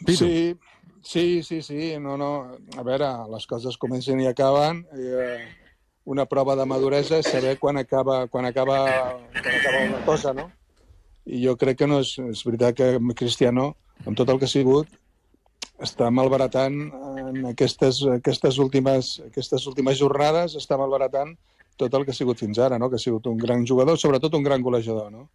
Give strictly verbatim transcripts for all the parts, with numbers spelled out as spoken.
Pitu. Sí, sí, sí, sí. No, no. A veure, les coses comencen i acaben. I, eh, una prova de maduresa és saber quan acaba, quan acaba, quan acaba una cosa, no? I jo crec que no és, és veritat que Cristiano, amb tot el que ha sigut, està malbaratant en aquestes, aquestes, últimes, aquestes últimes jornades, està malbaratant tot el que ha sigut fins ara, no? Que ha sigut un gran jugador, sobretot un gran golejador, no?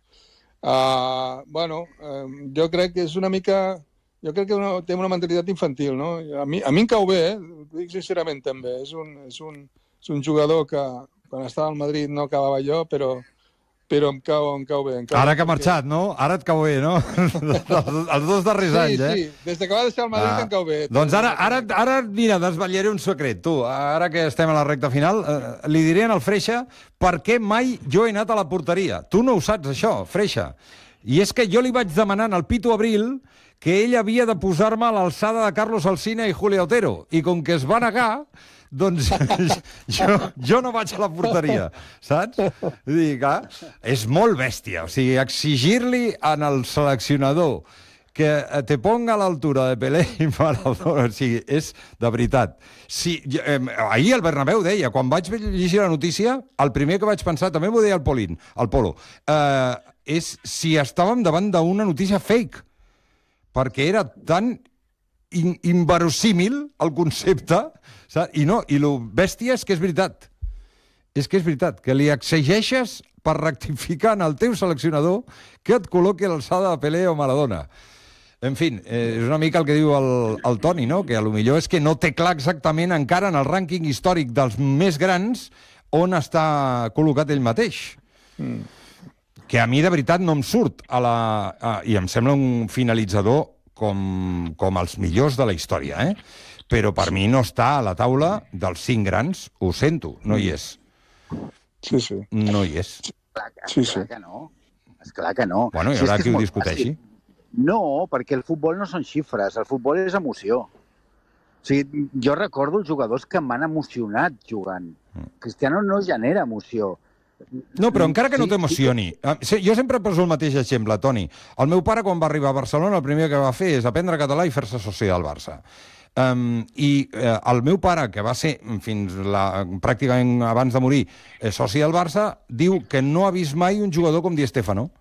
Uh, bueno, uh, jo crec que és una mica... Jo crec que una, té una mentalitat infantil, no? A mi, a mi em cau bé, eh? Ho dic sincerament també. És un, és, un, és un jugador que quan estava al Madrid no acabava jo, però, però em cau, em cau bé. Em cau Ara que ha perquè... marxat, no? Ara et cau bé, no? els, els dos darrers sí, anys, eh? Sí, sí. Des que va deixar el Madrid ah. em cau bé. Doncs ara, ara, ara mira, desvetllaré un secret. Tu, ara que estem a la recta final, eh, li diré al Freixa per què mai jo he anat a la porteria. Tu no ho saps, això, Freixa. I és que jo li vaig demanar al Pitu Abril que ell havia de posar-me a l'alçada de Carlos Alsina i Julio Otero. I com que es va negar, doncs jo, jo no vaig a la porteria, saps? Dir, clar, és molt bèstia. O sigui, exigir-li al seleccionador que te ponga a l'altura de Pelé i Maradona, o sigui, és de veritat. Si, eh, ahir el Bernabéu deia, quan vaig llegir la notícia, el primer que vaig pensar, també m'ho deia el Polín, el Polo, eh, és si estàvem davant d'una notícia fake, perquè era tan in inverosímil el concepte, saps? I no, i el bèstia és que és veritat. És que és veritat, que li exigeixes per rectificar en el teu seleccionador que et col·loqui a l'alçada de Pelé o Maradona. En fi, eh, és una mica el que diu el, el Toni, no? Que a lo millor és que no té clar exactament encara en el rànquing històric dels més grans on està col·locat ell mateix. Mm. Que a mi de veritat no em surt a la, a, i em sembla un finalitzador com, com els millors de la història, eh? Però per mi no està a la taula dels cinc grans, ho sento, no hi és. Sí, sí. No hi és. Esclar, sí, esclar sí. que no. Esclar que no. Bueno, hi haurà si qui ho discuteixi. Fàcil. No, perquè el futbol no són xifres, el futbol és emoció. O sigui, jo recordo els jugadors que m'han emocionat jugant. Cristiano no genera emoció. No, però encara que no Sí, t'emocioni. Sí. Jo sempre poso el mateix exemple, Toni. El meu pare, quan va arribar a Barcelona, el primer que va fer és aprendre català i fer-se soci del Barça. Um, I eh, el meu pare, que va ser fins la, pràcticament abans de morir eh, soci del Barça, diu que no ha vist mai un jugador com Di Stéfano.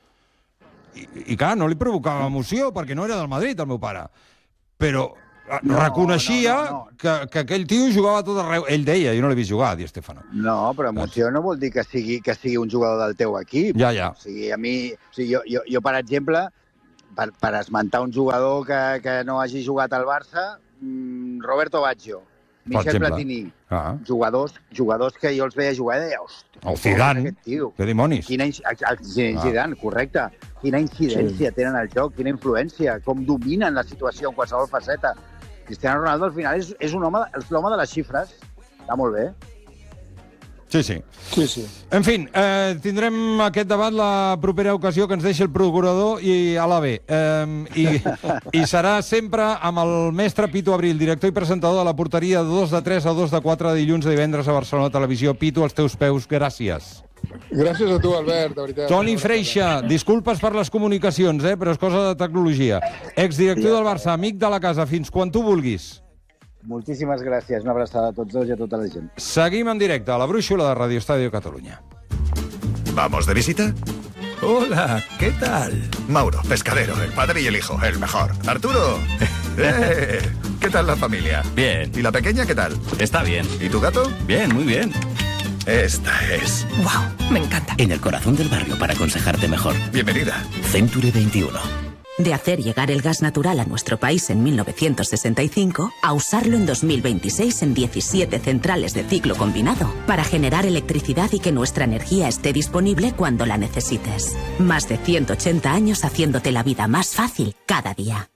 I, i clar, no li provocava emoció, perquè no era del Madrid, el meu pare. Però no, reconeixia no, no, no. Que, que aquell tio jugava a tot arreu. Ell deia, jo no l'he vist jugar, Di Stéfano. No, però emoció no vol dir que sigui, que sigui un jugador del teu equip. Ja, ja. O sigui, a mi, o sigui, jo, jo, jo, per exemple, per, per esmentar un jugador que, que no hagi jugat al Barça, mmm, Roberto Baggio, Michel Platini, ah. jugadors, jugadors que jo els veia jugar i deia, hosti, el Zidane, que dimonis. Quina, el Zidane, ah. correcte. Quina incidència sí. tenen al joc, quina influència, com dominen la situació en qualsevol faceta. Cristiano Ronaldo, al final, és, és un home, l'home de les xifres. Està molt bé. Sí, sí. sí, sí. En fi, eh, tindrem aquest debat la propera ocasió que ens deixi el procurador i a l'A B. Eh, i, I serà sempre amb el mestre Pitu Abril, director i presentador de la porteria de dos de tres a dos de quatre de dilluns a divendres a Barcelona Televisió. Pitu, als teus peus, gràcies. Gràcies a tu, Albert, de veritat. Toni Freixa, disculpes per les comunicacions, eh, però és cosa de tecnologia. Exdirector del Barça, amic de la casa, fins quan tu vulguis. Moltíssimes gràcies, una abraçada a tots dos i a tota la gent. Seguim en directe a la brúixola de Radio Estadio Catalunya. ¿Vamos de visita? Hola, ¿qué tal? Mauro, pescadero, el padre y el hijo, el mejor. Arturo, eh, ¿qué tal la familia? Bien. ¿Y la pequeña qué tal? Está bien. ¿Y tu gato? Bien, muy bien. Esta es... ¡Wow! Me encanta. En el corazón del barrio para aconsejarte mejor. Bienvenida. Century veintiuno. De hacer llegar el gas natural a nuestro país en mil novecientos sesenta y cinco a usarlo en dos mil veintiséis en diecisiete centrales de ciclo combinado para generar electricidad y que nuestra energía esté disponible cuando la necesites. Más de ciento ochenta años haciéndote la vida más fácil cada día.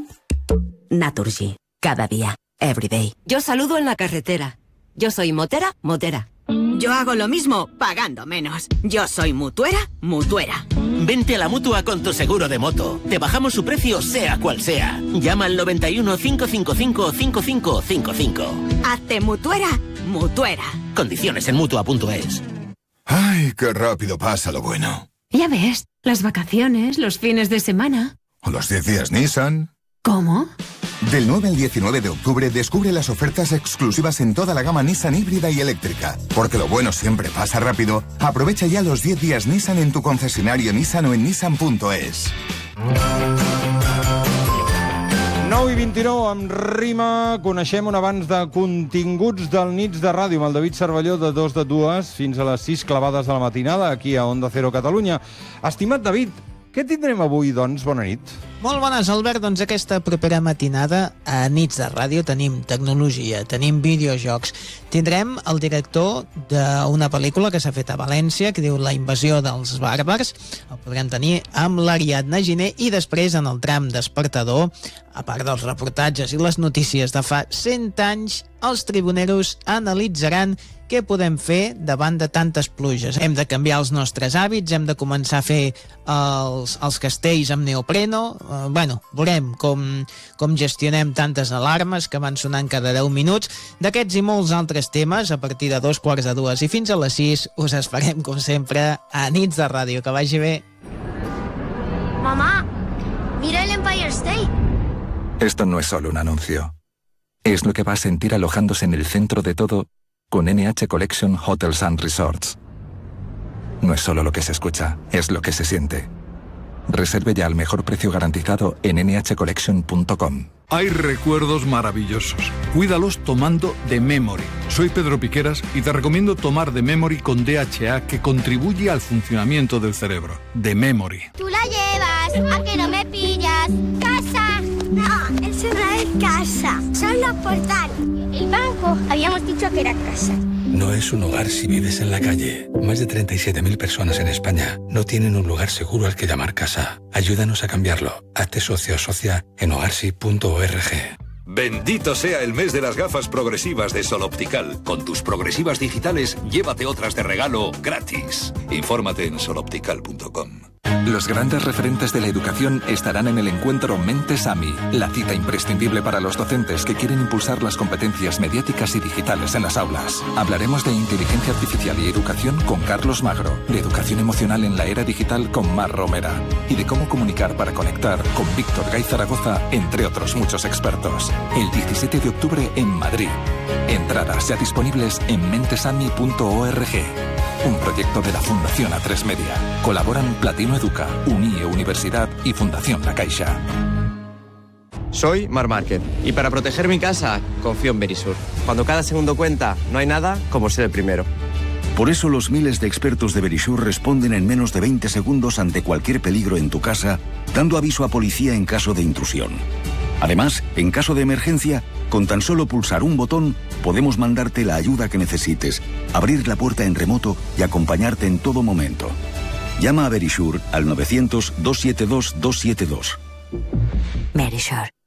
Naturgy. Cada día. Every day. Yo saludo en la carretera. Yo soy motera, motera. Yo hago lo mismo, pagando menos. Yo soy mutuera, mutuera. Vente a la Mutua con tu seguro de moto. Te bajamos su precio sea cual sea. Llama al noventa y uno, cinco cinco cinco, cinco cinco cinco cinco. Hazte mutuera, mutuera. Condiciones en Mutua punto es. Ay, qué rápido pasa lo bueno. Ya ves, las vacaciones, los fines de semana. O los diez días Nissan. ¿Cómo? Del nueve al diecinueve de octubre descubre las ofertas exclusivas en toda la gama Nissan híbrida y eléctrica. Porque lo bueno siempre pasa rápido. Aprovecha ya los diez días Nissan en tu concesionario Nissan o en nissan punto es. nou i vint-i-nou, amb rima, coneixem un abans de continguts del Nits de Ràdio amb el David Cervelló de dos de dues fins a les sis clavades de la matinada aquí a Onda Cero Catalunya. Estimat David, què tindrem avui, doncs? Bona nit. Molt bones, Albert. Doncs aquesta propera matinada a Nits de Ràdio tenim tecnologia, tenim videojocs. Tindrem el director d'una pel·lícula que s'ha fet a València, que diu La invasió dels bàrbars. El podrem tenir amb l'Ariadna Giner i després, en el tram despertador, a part dels reportatges i les notícies de fa cent anys, els tribuneros analitzaran què podem fer davant de tantes pluges. Hem de canviar els nostres hàbits, hem de començar a fer els, els castells amb neopreno. Uh, bueno, veurem com, com gestionem tantes alarmes que van sonant cada deu minuts. D'aquests i molts altres temes, a partir de dos quarts de dues i fins a les sis, us esperem, com sempre, a Nits de Ràdio. Que vagi bé. Mamá, mira el Empire State. Esto no es solo un anuncio. Es lo que va a sentir alojándose en el centro de todo con N H Collection Hotels and Resorts. No es solo lo que se escucha, es lo que se siente. Reserve ya al mejor precio garantizado en ene hache collection punto com. Hay recuerdos maravillosos. Cuídalos tomando The Memory. Soy Pedro Piqueras y te recomiendo tomar The Memory con D H A, que contribuye al funcionamiento del cerebro. The Memory. Tú la llevas, a que no me pillas. ¡Casa! No, eso no es casa. Son los portales. El banco, habíamos dicho que era casa. No es un hogar si vives en la calle. Más de treinta y siete mil personas en España no tienen un lugar seguro al que llamar casa. Ayúdanos a cambiarlo. Hazte socio o socia en hogarsi punto org. Bendito sea el mes de las gafas progresivas de Sol Optical. Con tus progresivas digitales, llévate otras de regalo gratis. Infórmate en sol optical punto com. Los grandes referentes de la educación estarán en el encuentro Mentes AMI, la cita imprescindible para los docentes que quieren impulsar las competencias mediáticas y digitales en las aulas. Hablaremos de inteligencia artificial y educación con Carlos Magro, de educación emocional en la era digital con Mar Romera y de cómo comunicar para conectar con Víctor Gay Zaragoza, entre otros muchos expertos. El diecisiete de octubre en Madrid. Entradas ya disponibles en mentesami punto org. Un proyecto de la Fundación A tres Media. Colaboran Platino Educa, UNIE Universidad y Fundación La Caixa. Soy Mar Márquez y para proteger mi casa confío en Verisur. Cuando cada segundo cuenta, no hay nada como ser el primero. Por eso los miles de expertos de Verisur responden en menos de veinte segundos ante cualquier peligro en tu casa, dando aviso a policía en caso de intrusión. Además, en caso de emergencia, con tan solo pulsar un botón, podemos mandarte la ayuda que necesites, abrir la puerta en remoto y acompañarte en todo momento. Llama a Verisur al novecientos, doscientos setenta y dos, doscientos setenta y dos. Verisur.